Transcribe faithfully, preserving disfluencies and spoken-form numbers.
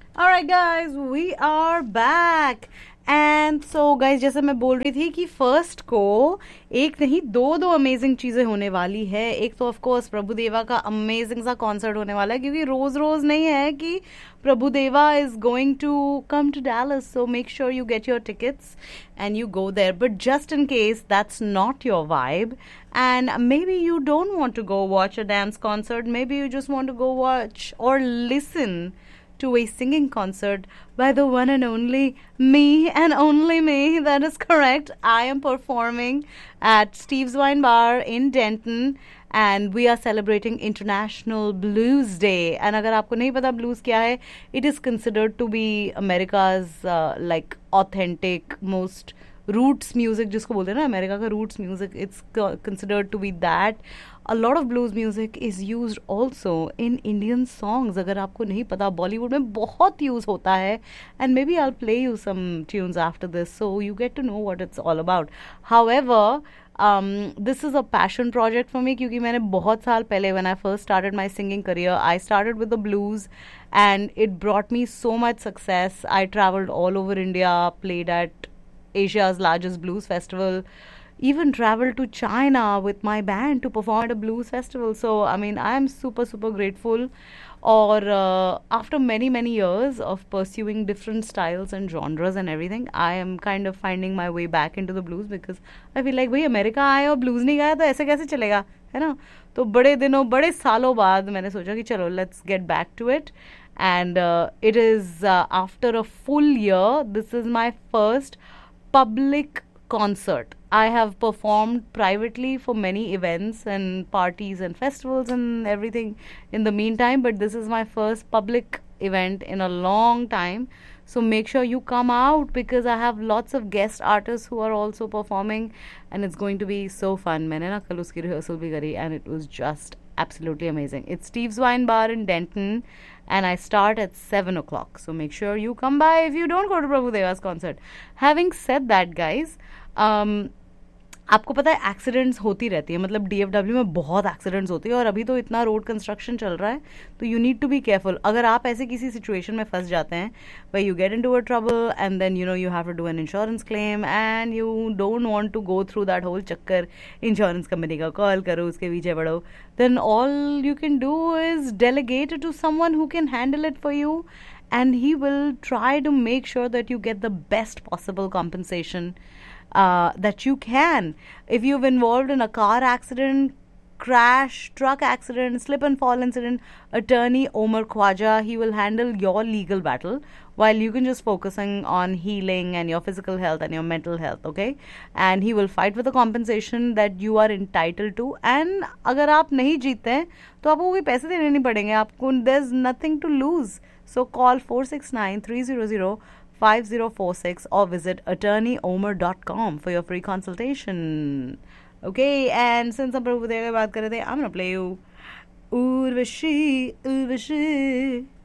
Alright guys, we are back. And so guys जैसे मैं बोल रही थी कि फर्स्ट को एक नहीं दो दो अमेजिंग चीजें होने वाली है. एक तो ऑफ कोर्स प्रभुदेवा का अमेजिंग सा कॉन्सर्ट होने वाला है, क्योंकि रोज रोज नहीं है कि Prabhudeva is going to come to Dallas. So make sure you get your tickets and you go there. But just in case that's not your vibe, and maybe you don't want to go watch a dance concert, maybe you just want to go watch or listen to a singing concert by the one and only me and only me. That is correct. I am performing at Steve's Wine Bar in Denton and we are celebrating International Blues Day. And अगर आपको नहीं पता blues क्या है, it is considered to be America's uh, like authentic most roots music, जिसको बोलते हैं ना अमेरिका का roots music. It's considered to be that. A lot of blues music is used also in Indian songs. अगर आपको नहीं पता, बॉलीवुड में बहुत यूज होता है. And maybe I'll play you some tunes after this so you get to know what it's all about. However, um, this is a passion project for me क्योंकि मैंने बहुत साल पहले when I first started my singing career, I started with the blues and it brought me so much success. I traveled all over India, played at Asia's largest blues festival, even traveled to China with my band to perform at a blues festival. So, I mean, I am super, super grateful. Or uh, after many, many years of pursuing different styles and genres and everything, I am kind of finding my way back into the blues because I feel like भाई America आए और blues नहीं गाया तो ऐसे कैसे चलेगा, है ना. तो बड़े दिनों बड़े सालों बाद मैंने सोचा कि चलो let's get back to it. And uh, it is uh, after a full year, this is my first public concert. I have performed privately for many events and parties and festivals and everything in the meantime, but this is my first public event in a long time. So make sure you come out because I have lots of guest artists who are also performing and it's going to be so fun. मैंने ना कल उसकी rehearsal भी करी and it was just absolutely amazing. It's Steve's Wine Bar in Denton and I start at seven o'clock. So make sure you come by if you don't go to Prabhudeva's concert. Having said that, guys, um, आपको पता है accidents होती रहती है. मतलब डीएफडब्ल्यू में बहुत accidents होती है और अभी तो इतना रोड कंस्ट्रक्शन चल रहा है तो you need to be careful. अगर आप ऐसे किसी सिचुएशन में फंस जाते हैं where you get into a trouble and then you know you have to do an insurance claim and you don't want to go through that whole चक्कर insurance company का कॉल करो उसके पीछे बढ़ो, then all you can do is delegate it to someone who can handle it for you and he will try to make sure that you get the best possible compensation Uh, that you can. If you've involved in a car accident, crash, truck accident, slip and fall incident, attorney Omar Khwaja, he will handle your legal battle while you can just focusing on healing and your physical health and your mental health, okay? And he will fight for the compensation that you are entitled to. And अगर आप नहीं जीतते हैं तो आपको कोई पैसे देने नहीं पड़ेंगे आपको. There's nothing to lose. So call four six nine three zero zero five zero four six or visit attorney omar dot com for your free consultation. Okay, and since हम प्रभुदेवा की बात कर रहे थे, I'm gonna play you Urvashi, Urvashi.